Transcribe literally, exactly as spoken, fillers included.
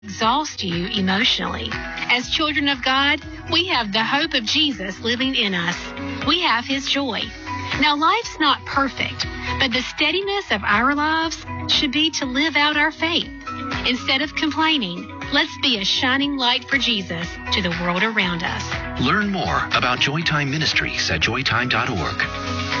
exhaust you emotionally. As children of God, we have the hope of Jesus living in us. We have his joy. Now, life's not perfect, but the steadiness of our lives should be to live out our faith. Instead of complaining, let's be a shining light for Jesus to the world around us. Learn more about Joytime Ministries at joytime dot org.